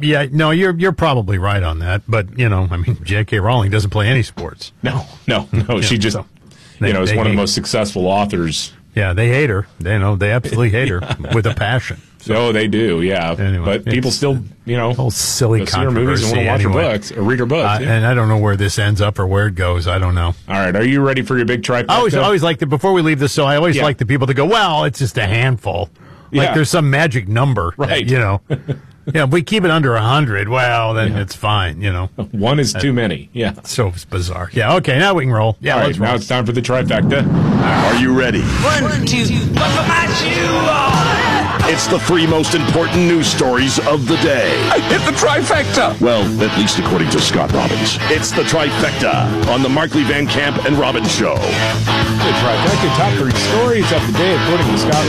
Yeah, no, you're probably right on that. But, I mean, J.K. Rowling doesn't play any sports. No. She just, is one of the most successful authors. Yeah, they hate her. They absolutely hate her with a passion. So they do, yeah. Anyway, but people still, whole silly go see her movies and want to watch her books or read her books. And I don't know where this ends up or where it goes. I don't know. All right, are you ready for your big trifecta? I always like before we leave this show, I always like the people to go, well, it's just a handful. Like there's some magic number. Right. Yeah, if we keep it under 100, well, then it's fine, One is too many, yeah. So it's bizarre. Yeah, okay, now we can roll. Yeah, all right, let's roll. Now it's time for the trifecta. Are you ready? 1, 2, for my shoe. It's the 3 most important news stories of the day. I hit the trifecta. Well, at least according to Scott Robbins. It's the trifecta on the Markley Van Camp and Robbins Show. The trifecta, top 3 stories of the day according to Scott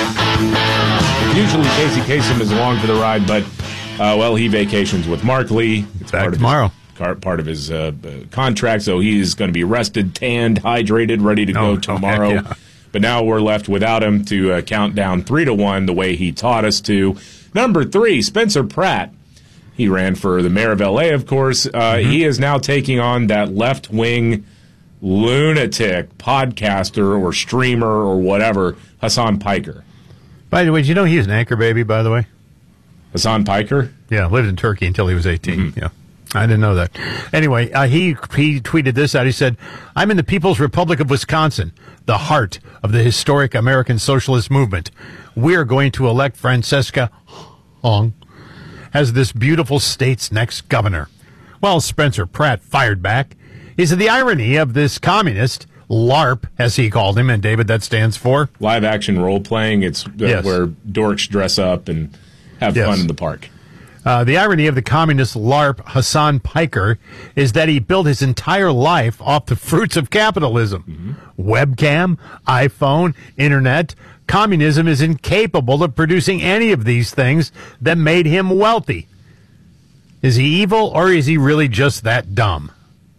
Robbins. Usually Casey Kasem is along for the ride, but, he vacations with Markley. It's back tomorrow. Part of his contract, so he's going to be rested, tanned, hydrated, ready to go tomorrow. Yeah. But now we're left without him to count down 3-1 the way he taught us to. Number 3, Spencer Pratt. He ran for the mayor of L.A., of course. He is now taking on that left-wing lunatic podcaster or streamer or whatever, Hassan Piker. By the way, did you know he was an anchor baby, by the way? Hassan Piker? Yeah, lived in Turkey until he was 18. Yeah. I didn't know that. Anyway, he tweeted this out. He said, I'm in the People's Republic of Wisconsin, the heart of the historic American socialist movement. We are going to elect Francesca Hong as this beautiful state's next governor. Well, Spencer Pratt fired back. He said the irony of this communist, LARP, as he called him, and David, that stands for? Live action role playing. It's where dorks dress up and have fun in the park. The irony of the communist LARP, Hassan Piker, is that he built his entire life off the fruits of capitalism. Webcam, iPhone, internet. Communism is incapable of producing any of these things that made him wealthy. Is he evil, or is he really just that dumb?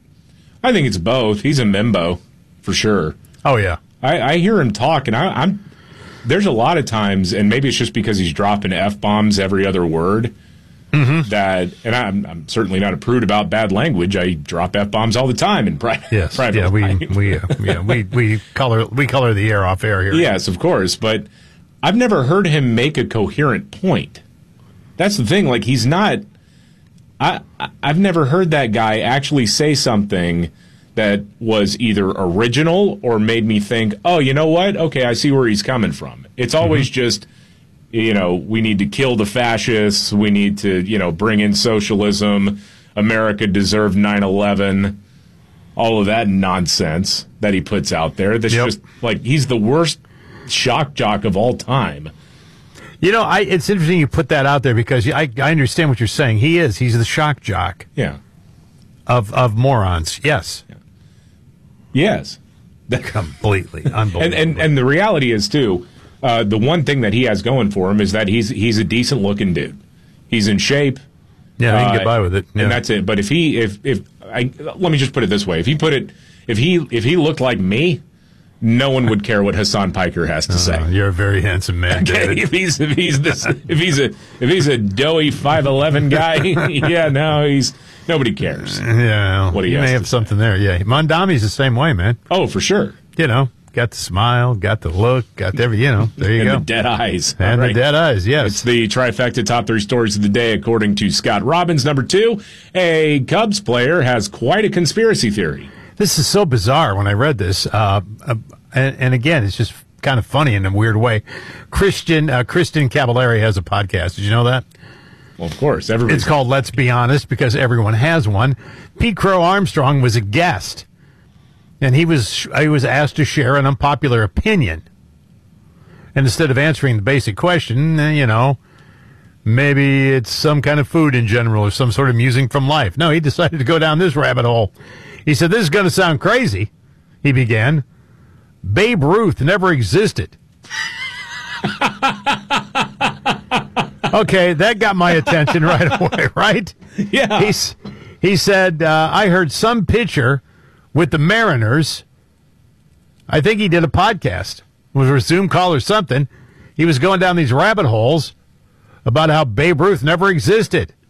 I think it's both. He's a Mimbo, for sure. Oh, yeah. I hear him talk, and there's a lot of times, and maybe it's just because he's dropping F-bombs every other word, that, and I'm certainly not a prude about bad language. I drop F-bombs all the time in private. Yes, life. we color the air off air here. Yes, of course, but I've never heard him make a coherent point. That's the thing. Like, he's not. I've never heard that guy actually say something that was either original or made me think, oh, you know what? Okay, I see where he's coming from. It's always just, we need to kill the fascists. We need to, bring in socialism. America deserved 9/11. All of that nonsense that he puts out there. That's just like, he's the worst shock jock of all time. It's interesting you put that out there because I understand what you're saying. He's the shock jock. Yeah. Of morons. Yes. Yes. Completely unbelievable. And the reality is, too, the one thing that he has going for him is that he's a decent looking dude. He's in shape. Yeah, he can get by with it. Yeah. And that's it. But let me just put it this way. If he looked like me, no one would care what Hassan Piker has to say. You're a very handsome man, David. If he's a doughy 5'11" guy, nobody cares. Yeah, what he may have something there. Yeah, Mondami's the same way, man. Oh, for sure. Got the smile, got the look, got there you go. And the dead eyes. And the dead eyes, yes. It's the trifecta top 3 stories of the day, according to Scott Robbins. Number 2, a Cubs player has quite a conspiracy theory. This is so bizarre when I read this. And again, it's just kind of funny in a weird way. Kristen Cavallari has a podcast. Did you know that? Well, of course. It's called Let's Be Honest because everyone has one. Pete Crow Armstrong was a guest. And he was asked to share an unpopular opinion. And instead of answering the basic question, maybe it's some kind of food in general or some sort of musing from life. No, he decided to go down this rabbit hole. He said, this is going to sound crazy, he began. Babe Ruth never existed. Okay, that got my attention right away, right? Yeah. He said, I heard some pitcher with the Mariners. I think he did a podcast. It was a Zoom call or something. He was going down these rabbit holes about how Babe Ruth never existed.